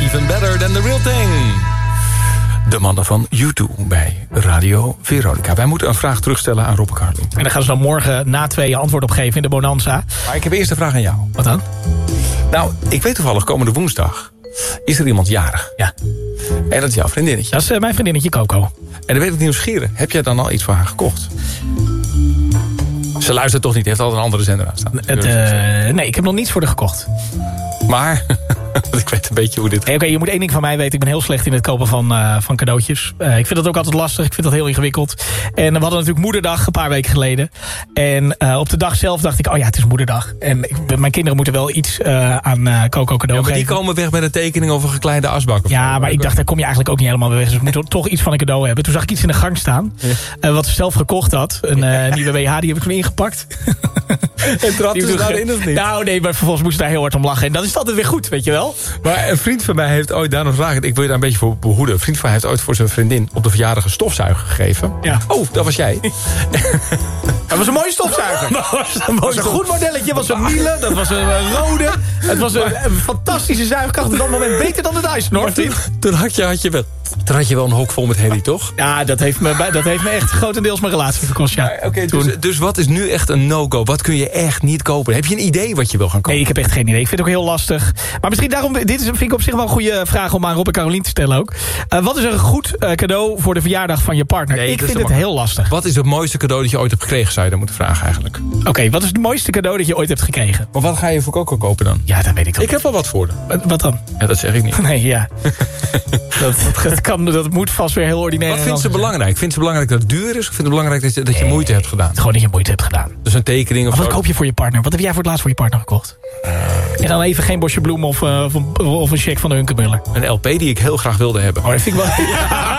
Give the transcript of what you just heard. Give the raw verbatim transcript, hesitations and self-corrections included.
Even Better Than The Real Thing. De mannen van U twee bij Radio Veronica. Wij moeten een vraag terugstellen aan Rob Carlin. En daar gaan ze dan morgen na tweeën antwoord op geven in de Bonanza. Maar ik heb eerst een vraag aan jou. Wat dan? Nou, ik weet toevallig, komende woensdag is er iemand jarig. Ja. En dat is jouw vriendinnetje. Dat is uh, mijn vriendinnetje Coco. En dan weet ik nieuwsgierig. Heb jij dan al iets voor haar gekocht? Ze luistert toch niet, heeft altijd een andere zender aan staan. Het, uh, nee, ik heb nog niets voor haar gekocht. Maar, ik weet een beetje hoe dit... Hey, Oké, okay, je moet één ding van mij weten. Ik ben heel slecht in het kopen van, uh, van cadeautjes. Uh, ik vind dat ook altijd lastig. Ik vind dat heel ingewikkeld. En we hadden natuurlijk moederdag een paar weken geleden. En uh, op de dag zelf dacht ik, oh ja, het is moederdag. En ik, mijn kinderen moeten wel iets uh, aan uh, Coco cadeau ja, maar geven. die komen weg met een tekening over een gekleinde asbak. Of ja, zo. maar ik dacht, daar kom je eigenlijk ook niet helemaal bij weg. Dus ik moet toch iets van een cadeau hebben. Toen zag ik iets in de gang staan. Ja. Uh, wat ze zelf gekocht had. Een uh, nieuwe W H, die heb ik toen ingepakt. En trapte ze daarin of niet? Nou nee, maar vervolgens moest ze daar heel hard om lachen. En dat is altijd weer goed, weet je wel. Maar een vriend van mij heeft ooit, daar nog vragen, ik wil je daar een beetje voor behoeden. Een vriend van mij heeft ooit voor zijn vriendin op de verjaardag een stofzuiger gegeven. Ja. Oh, dat was jij. Dat was een mooie stofzuiger. Dat was een, was een goed modelletje. Het was een Miele, dat was een rode. Het was een, een fantastische zuigkracht. Op dat moment beter dan de Dyson, hoor. Toen, toen, had je, had je wel, toen had je wel een hok vol met herrie, toch? Ja, dat heeft me, dat heeft me echt grotendeels mijn relatie gekost, ja. Oké, okay, dus, dus wat is nu echt een no-go? Wat kun je echt niet kopen? Heb je een idee wat je wil gaan kopen? Nee, ik heb echt geen idee. Ik vind het ook heel lastig. Maar misschien daarom, dit is, vind ik op zich wel een goede vraag om aan Rob en Carolien te stellen ook. Uh, wat is een goed uh, cadeau voor de verjaardag van je partner? Nee, ik vind het heel lastig. Wat is het mooiste cadeau dat je ooit hebt gekregen, zou je dan moeten vragen eigenlijk? Oké, okay, wat is het mooiste cadeau dat je ooit hebt gekregen? Maar wat ga je voor Coco kopen dan? Ja, dat weet ik toch. Ik heb wel wat voor haar. Wat, wat dan? Ja, dat zeg ik niet. Nee, ja. dat, dat, kan, dat moet vast weer heel ordinair. Wat vindt ze belangrijk? Vindt ze belangrijk dat het duur is? Of vindt ze belangrijk dat je, dat je nee, moeite hebt gedaan? Gewoon dat je moeite hebt gedaan. Dus een tekening of, of zo? Wat koop je voor je partner? Wat heb jij voor het laatst voor je partner gekocht? Uh, en dan even geen bosje bloemen of, uh, of, een, of een check van de Hunkemuller. Een L P die ik heel graag wilde hebben. Oh, dat vind ik wel...